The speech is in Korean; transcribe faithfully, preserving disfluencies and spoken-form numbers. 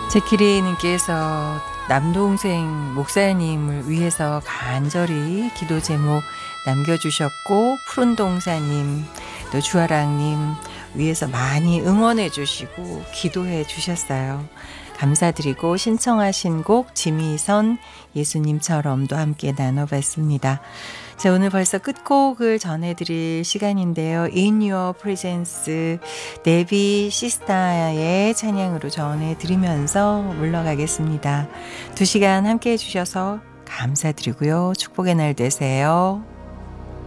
제키리님께서 남동생 목사님을 위해서 간절히 기도 제목 남겨주셨고, 푸른동사님 또 주아랑님 위해서 많이 응원해 주시고 기도해 주셨어요. 감사드리고 신청하신 곡 지미선 예수님처럼도 함께 나눠봤습니다. 자, 오늘 벌써 끝곡을 전해드릴 시간인데요. In Your Presence, 네비 시스타의 찬양으로 전해드리면서 물러가겠습니다. 두 시간 함께 해주셔서 감사드리고요. 축복의 날 되세요.